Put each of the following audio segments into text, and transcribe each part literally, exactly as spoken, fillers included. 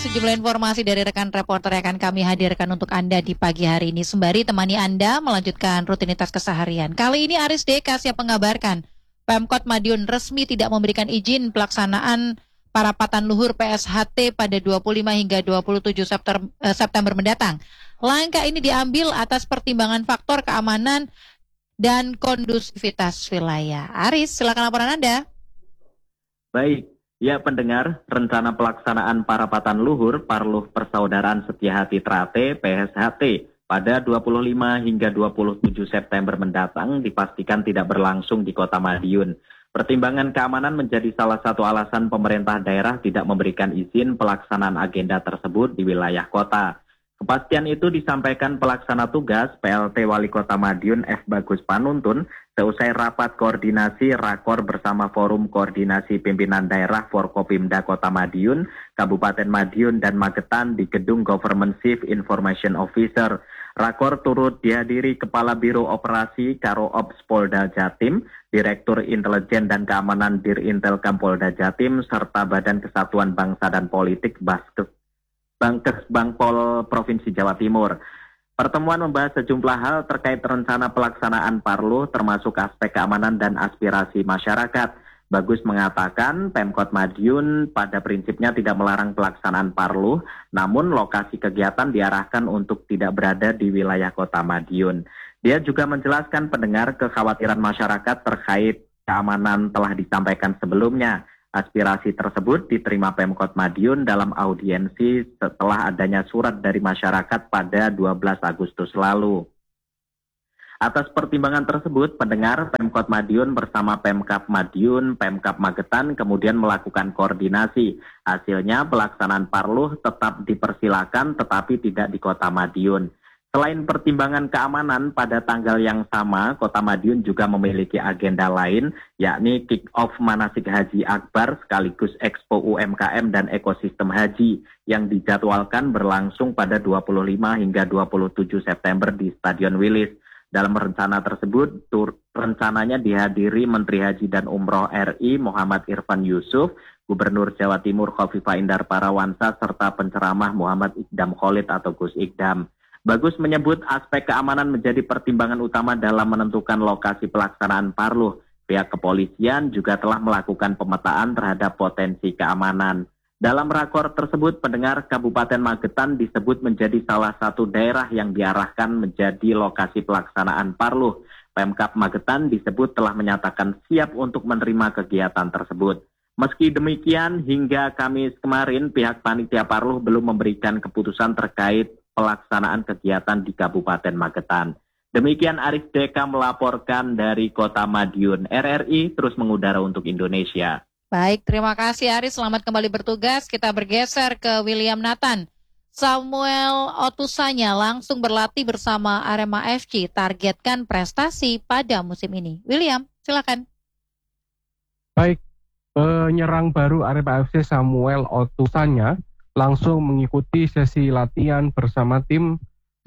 sejumlah informasi dari rekan reporter yang akan kami hadirkan untuk Anda di pagi hari ini. Sembari temani Anda melanjutkan rutinitas keseharian. Kali ini Aris Deka siap mengabarkan Pemkot Madiun resmi tidak memberikan izin pelaksanaan parapatan luhur P S H T pada dua puluh lima hingga dua puluh tujuh September mendatang. Langkah ini diambil atas pertimbangan faktor keamanan dan kondusivitas wilayah. Aris, silakan laporan Anda. Baik. Ya pendengar, rencana pelaksanaan parapatan luhur Parluh Persaudaraan Setia Hati Trate P S H T pada dua puluh lima hingga dua puluh tujuh September mendatang dipastikan tidak berlangsung di Kota Madiun. Pertimbangan keamanan menjadi salah satu alasan pemerintah daerah tidak memberikan izin pelaksanaan agenda tersebut di wilayah kota. Kepastian itu disampaikan pelaksana tugas P L T Wali Kota Madiun F. Bagus Panuntun seusai rapat koordinasi rakor bersama Forum Koordinasi Pimpinan Daerah Forkopimda Kota Madiun, Kabupaten Madiun dan Magetan di Gedung Government Chief Information Officer. Rakor turut dihadiri Kepala Biro Operasi Karo Ops Polda Jatim, Direktur Intelijen dan Keamanan Dirintelkam Polda Jatim, serta Badan Kesatuan Bangsa dan Politik Baskes Bangkes Bangpol Provinsi Jawa Timur. Pertemuan membahas sejumlah hal terkait rencana pelaksanaan Parluh termasuk aspek keamanan dan aspirasi masyarakat. Bagus mengatakan Pemkot Madiun pada prinsipnya tidak melarang pelaksanaan Parluh, namun lokasi kegiatan diarahkan untuk tidak berada di wilayah Kota Madiun. Dia juga menjelaskan pendengar kekhawatiran masyarakat terkait keamanan telah disampaikan sebelumnya. Aspirasi tersebut diterima Pemkot Madiun dalam audiensi setelah adanya surat dari masyarakat pada dua belas Agustus lalu. Atas pertimbangan tersebut, pendengar Pemkot Madiun bersama Pemkab Madiun, Pemkab Magetan kemudian melakukan koordinasi. Hasilnya pelaksanaan Parluh tetap dipersilakan tetapi tidak di Kota Madiun. Selain pertimbangan keamanan, pada tanggal yang sama, Kota Madiun juga memiliki agenda lain, yakni kick-off manasik haji akbar sekaligus Expo U M K M dan ekosistem haji yang dijadwalkan berlangsung pada dua puluh lima hingga dua puluh tujuh September di Stadion Wilis. Dalam rencana tersebut, tur, rencananya dihadiri Menteri Haji dan Umroh R I Muhammad Irfan Yusuf, Gubernur Jawa Timur Khofifah Indar Parawansa, serta penceramah Muhammad Ikdam Khalid atau Gus Ikdam. Bagus menyebut aspek keamanan menjadi pertimbangan utama dalam menentukan lokasi pelaksanaan Parluh. Pihak kepolisian juga telah melakukan pemetaan terhadap potensi keamanan. Dalam rakor tersebut, pendengar Kabupaten Magetan disebut menjadi salah satu daerah yang diarahkan menjadi lokasi pelaksanaan Parluh. Pemkab Magetan disebut telah menyatakan siap untuk menerima kegiatan tersebut. Meski demikian, hingga Kamis kemarin pihak panitia Parluh belum memberikan keputusan terkait pelaksanaan kegiatan di Kabupaten Magetan. Demikian Aris Deka melaporkan dari Kota Madiun. R R I terus mengudara untuk Indonesia. Baik, terima kasih Aris. Selamat kembali bertugas. Kita bergeser ke William Nathan. Samuel Otusanya langsung berlatih bersama Arema F C. Targetkan prestasi pada musim ini. William, silakan. Baik, penyerang baru Arema F C Samuel Otusanya langsung mengikuti sesi latihan bersama tim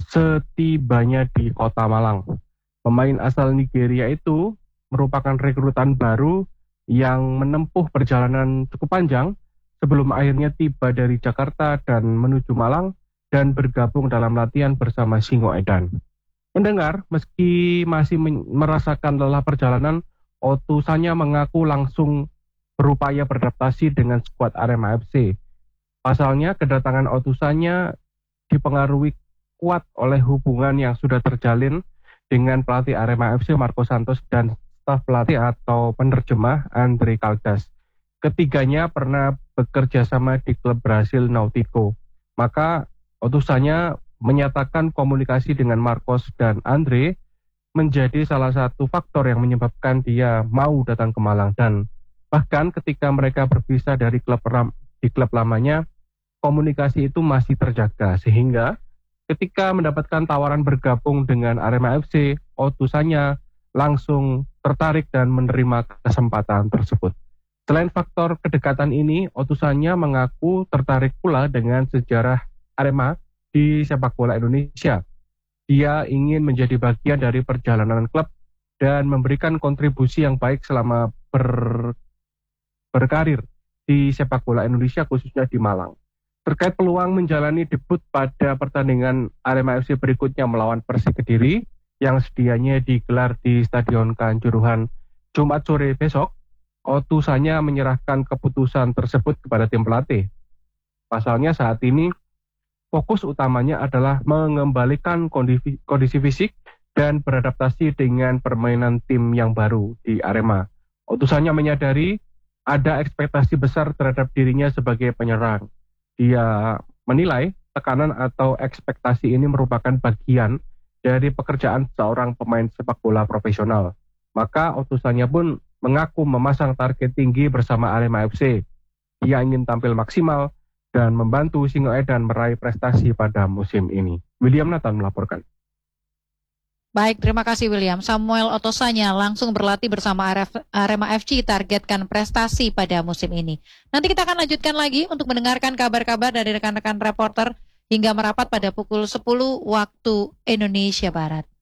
setibanya di Kota Malang. Pemain asal Nigeria itu merupakan rekrutan baru yang menempuh perjalanan cukup panjang sebelum akhirnya tiba dari Jakarta dan menuju Malang dan bergabung dalam latihan bersama Singoedan. Mendengar, meski masih merasakan lelah perjalanan, Otusanya mengaku langsung berupaya beradaptasi dengan skuad Arema F C. Pasalnya, kedatangan Otusanya dipengaruhi kuat oleh hubungan yang sudah terjalin dengan pelatih Arema F C Marco Santos dan staf pelatih atau penerjemah Andre Caldas. Ketiganya pernah bekerja sama di klub Brasil Náutico. Maka Otusanya menyatakan komunikasi dengan Marcos dan Andre menjadi salah satu faktor yang menyebabkan dia mau datang ke Malang. Dan bahkan ketika mereka berpisah dari klub ram, di klub lamanya, komunikasi itu masih terjaga, sehingga ketika mendapatkan tawaran bergabung dengan Arema F C, Otusanya langsung tertarik dan menerima kesempatan tersebut. Selain faktor kedekatan ini, Otusanya mengaku tertarik pula dengan sejarah Arema di sepak bola Indonesia. Dia ingin menjadi bagian dari perjalanan klub dan memberikan kontribusi yang baik selama ber, berkarir di sepak bola Indonesia, khususnya di Malang. Terkait peluang menjalani debut pada pertandingan Arema F C berikutnya melawan Persik Kediri yang sedianya digelar di Stadion Kanjuruhan Jumat sore besok, utusannya menyerahkan keputusan tersebut kepada tim pelatih. Pasalnya saat ini fokus utamanya adalah mengembalikan kondisi, kondisi fisik dan beradaptasi dengan permainan tim yang baru di Arema. Utusannya menyadari ada ekspektasi besar terhadap dirinya sebagai penyerang. Dia menilai tekanan atau ekspektasi ini merupakan bagian dari pekerjaan seorang pemain sepak bola profesional. Maka utusannya pun mengaku memasang target tinggi bersama Arema F C. Dia ingin tampil maksimal dan membantu Singoedan meraih prestasi pada musim ini. William Nathan melaporkan. Baik, terima kasih William. Samuel Otosanya langsung berlatih bersama Arema F C, targetkan prestasi pada musim ini. Nanti kita akan lanjutkan lagi untuk mendengarkan kabar-kabar dari rekan-rekan reporter hingga merapat pada pukul sepuluh waktu Indonesia Barat.